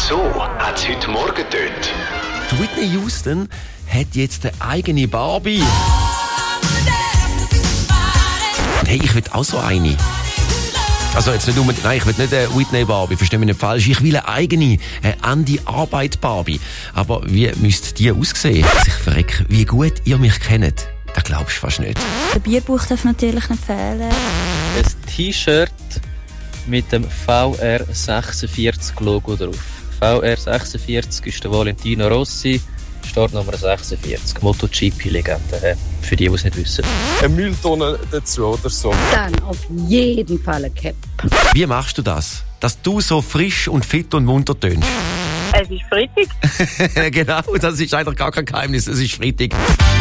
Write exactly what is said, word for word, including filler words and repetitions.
So hat es heute Morgen getönt. Die Whitney Houston hat jetzt eine eigene Barbie. Und hey, ich will auch so eine. Also jetzt nicht unbedingt, nein, ich will nicht eine Whitney Barbie, versteh mich nicht falsch. Ich will eine eigene, eine Andi-Arbeit Barbie. Aber wie müsste die aussehen? Dass ich verrecke, wie gut ihr mich kennt, das glaubst du fast nicht. Der Bierbuch darf natürlich nicht fehlen. Ein T-Shirt mit dem V R sechsundvierzig Logo drauf. V R sechsundvierzig ist der Valentino Rossi, Startnummer sechsundvierzig, MotoGP-Legende, für die, die es nicht wissen. Eine Mülltonne dazu oder so. Dann auf jeden Fall ein Cap. Wie machst du das, dass du so frisch und fit und munter tönst? Es ist Freitag. Genau, das ist eigentlich gar kein Geheimnis, es ist Freitag.